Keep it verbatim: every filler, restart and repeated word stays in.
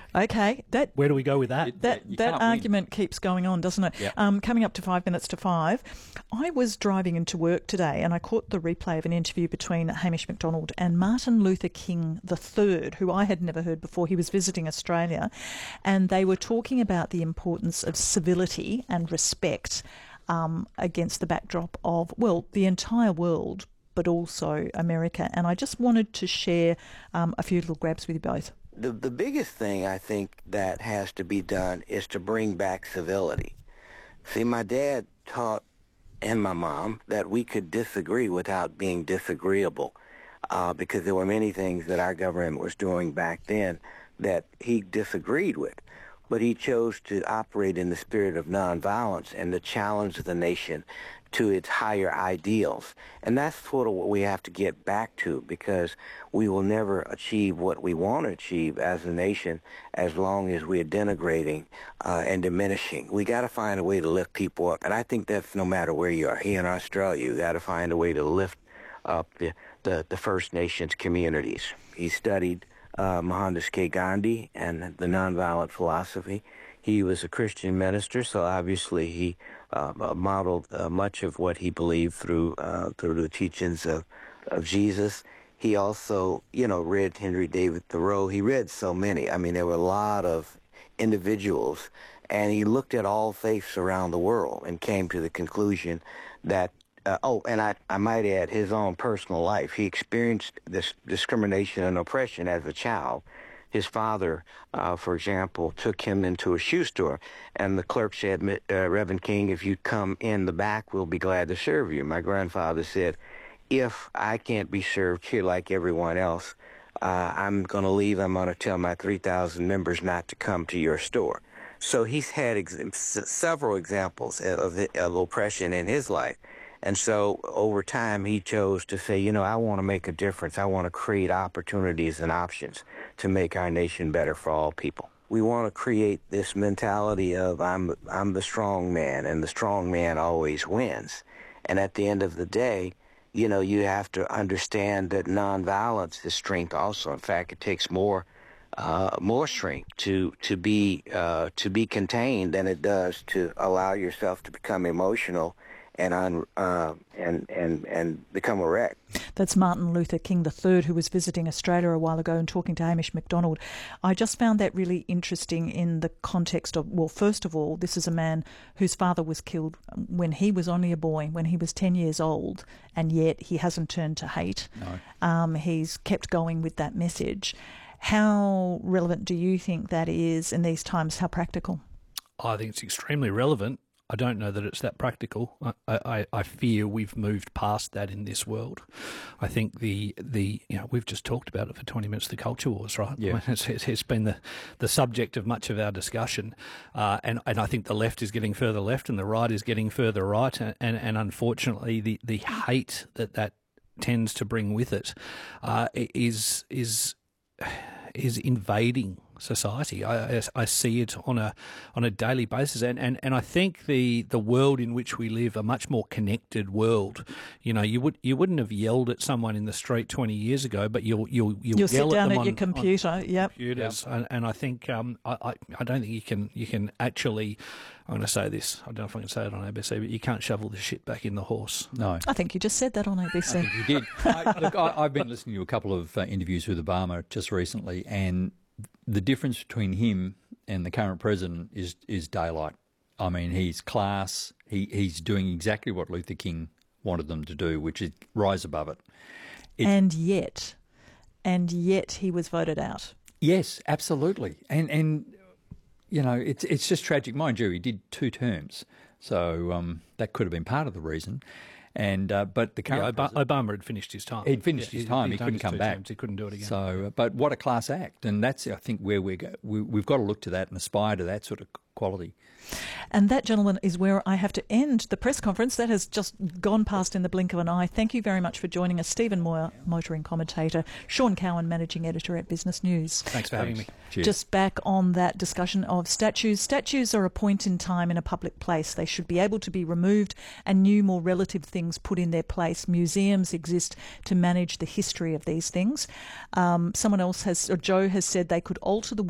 Okay, that Where do we go with that? It- that you that can't argument keeps going on, doesn't it? Yep. Um, coming up to five minutes to five, I was driving into work today and I caught the replay of an interview between Hamish Macdonald and Martin Luther King the third, who I had never heard before. He was visiting Australia, and they were talking about the importance of civility and respect um, against the backdrop of, well, the entire world, but also America. And I just wanted to share um, a few little grabs with you both. The, the biggest thing I think that has to be done is to bring back civility. See, my dad taught, and my mom, that we could disagree without being disagreeable, uh, because there were many things that our government was doing back then that he disagreed with. But he chose to operate in the spirit of nonviolence and to challenge the nation to its higher ideals. And that's sort of what we have to get back to, because we will never achieve what we want to achieve as a nation as long as we're denigrating uh, and diminishing. We got to find a way to lift people up. And I think that's no matter where you are. Here in Australia, you got to find a way to lift up the, the, the First Nations communities. He studied uh, Mohandas K. Gandhi and the nonviolent philosophy. He was a Christian minister, so obviously he uh, modeled uh, much of what he believed through uh, through the teachings of, of Jesus. He also, you know, read Henry David Thoreau. He read so many. I mean, there were a lot of individuals, and he looked at all faiths around the world and came to the conclusion that, uh, oh, and I, I might add his own personal life. He experienced this discrimination and oppression as a child. His father, uh, for example, took him into a shoe store, and the clerk said, uh, Reverend King, if you come in the back, we'll be glad to serve you. My grandfather said, if I can't be served here like everyone else, uh, I'm going to leave. I'm going to tell my three thousand members not to come to your store. So he's had ex- several examples of, of oppression in his life. And so over time, he chose to say, you know, I want to make a difference. I want to create opportunities and options to make our nation better for all people. We want to create this mentality of I'm, I'm the strong man, and the strong man always wins. And at the end of the day, you know, you have to understand that nonviolence is strength also. In fact, it takes more uh, more strength to to be uh, to be contained than it does to allow yourself to become emotional and un, uh, and and and become a wreck. That's Martin Luther King the third, who was visiting Australia a while ago and talking to Hamish Macdonald. I just found that really interesting in the context of, well, first of all, this is a man whose father was killed when he was only a boy, when he was ten years old, and yet he hasn't turned to hate. No. Um, he's kept going with that message. How relevant do you think that is in these times? How practical? I think it's extremely relevant. I don't know that it's that practical. I, I, I fear we've moved past that in this world. I think the, the you know, we've just talked about it for twenty minutes, the culture wars, right? Yeah. It's, it's, it's been the, the subject of much of our discussion. Uh, and, and I think the left is getting further left and the right is getting further right. And, and, and unfortunately, the, the hate that that tends to bring with it uh, is is is invading society. I, I see it on a on a daily basis, and, and, and I think the, the world in which we live, a much more connected world. You know, you would you wouldn't have yelled at someone in the street twenty years ago, but you'll you'll you'll, You'll yell sit down at, them at on, your computer. on Yep. computers, yep. And, and I think um, I, I I don't think you can you can actually. I'm going to say this. I don't know if I can say it on A B C, but you can't shovel the shit back in the horse. No. I think you just said that on A B C. I think you did. I, look, I, I've been listening to a couple of uh, interviews with Obama just recently, and the difference between him and the current president is is daylight. I mean, he's class. He he's doing exactly what Luther King wanted them to do, which is rise above it. It's, and yet, and yet he was voted out. Yes, absolutely. And and you know, it's it's just tragic. Mind you, he did two terms, so um, that could have been part of the reason. And uh, but the current yeah, Ob- Obama had finished his time. He'd finished yeah, his time. He'd, he he'd couldn't his come two back. Terms. He couldn't do it again. So, but what a class act, and that's I think where we go. We, we've got to look to that and aspire to that sort of quality. And that, gentlemen, is where I have to end the press conference. That has just gone past in the blink of an eye. Thank you very much for joining us. Stephen Moyer, motoring commentator. Sean Cowan, managing editor at Business News. Thanks for having Thanks. me. Cheers. Just back on that discussion of statues. Statues are a point in time in a public place. They should be able to be removed and new, more relative things put in their place. Museums exist to manage the history of these things. Um, someone else has, or Joe has said they could alter the